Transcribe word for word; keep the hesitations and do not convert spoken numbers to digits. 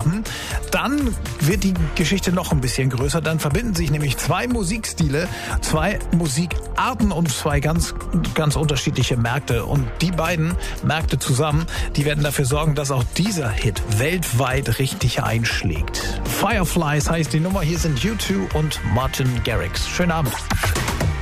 machen. Dann wird die Geschichte noch ein bisschen größer. Dann verbinden sich nämlich zwei Musikstile, zwei Musikarten und zwei ganz, ganz unterschiedliche Märkte. Und die beiden Märkte zusammen, die werden dafür sorgen, dass auch dieser Hit weltweit richtig einschlägt. Fireflies heißt die Nummer. Hier sind U zwei und Martin Garrix. Schönen Abend.